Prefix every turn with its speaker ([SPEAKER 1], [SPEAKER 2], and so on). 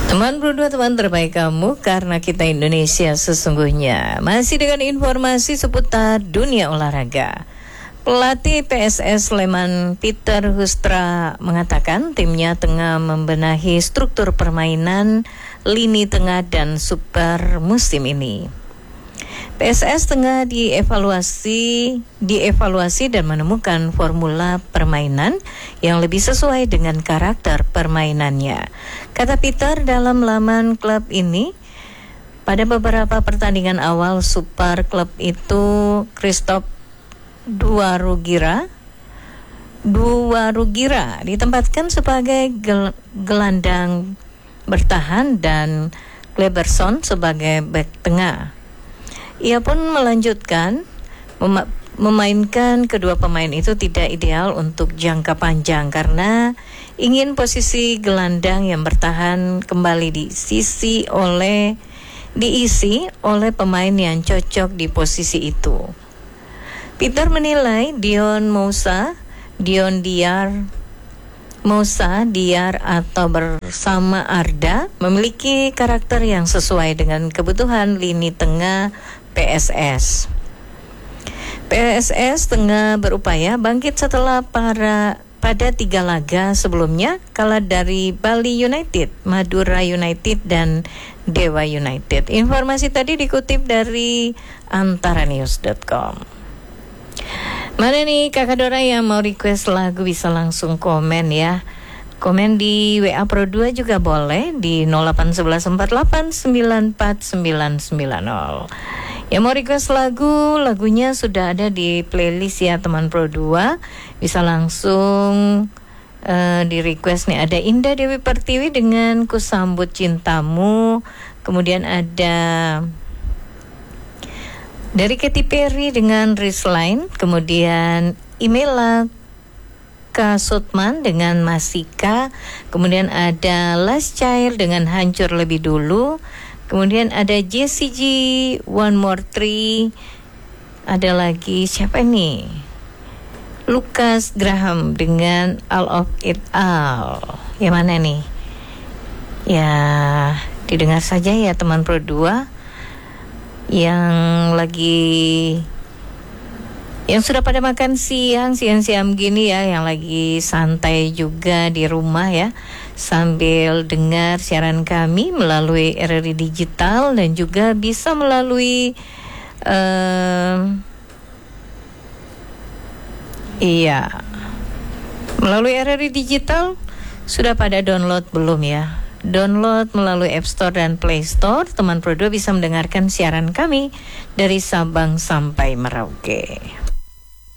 [SPEAKER 1] Teman berdua, teman terbaik kamu, karena kita Indonesia sesungguhnya. Masih dengan informasi seputar dunia olahraga. Pelatih PSS Sleman Peter Hoekstra mengatakan timnya tengah membenahi struktur permainan lini tengah dan super musim ini. PSS tengah dievaluasi dan menemukan formula permainan yang lebih sesuai dengan karakter permainannya. Kata Peter dalam laman klub ini, pada beberapa pertandingan awal super klub itu Christophe Duarugira ditempatkan sebagai gelandang bertahan dan Kleberson sebagai bek tengah. Ia pun melanjutkan memainkan kedua pemain itu tidak ideal untuk jangka panjang karena ingin posisi gelandang yang bertahan kembali diisi oleh pemain yang cocok di posisi itu. Peter menilai Dion Diar atau bersama Arda memiliki karakter yang sesuai dengan kebutuhan lini tengah PSS. PSS tengah berupaya bangkit setelah pada 3 laga sebelumnya kalah dari Bali United, Madura United, dan Dewa United. Informasi tadi dikutip dari antaranews.com. Mana nih Kakak Dora yang mau request lagu bisa langsung komen ya. Komen di WA Pro 2 juga boleh di 08118949990. Yang mau request lagunya sudah ada di playlist ya teman Pro 2. Bisa langsung di request nih. Ada Indah Dewi Pertiwi dengan Ku Sambut Cintamu. Kemudian ada dari Katy Perry dengan Rizline. Kemudian Imela Kasutman dengan Masika. Kemudian ada Last Child dengan Hancur Lebih Dulu. Kemudian ada Jessie G, One More Tree. Ada lagi siapa nih? Lucas Graham dengan All of It All. Yang mana nih? Ya, didengar saja ya teman Pro 2. Yang sudah pada makan siang gini ya, yang lagi santai juga di rumah ya, sambil dengar siaran kami melalui RRI Digital dan juga bisa melalui melalui RRI Digital. Sudah pada download belum ya? Download melalui App Store dan Play Store. Teman Pro 2 bisa mendengarkan siaran kami dari Sabang sampai Merauke.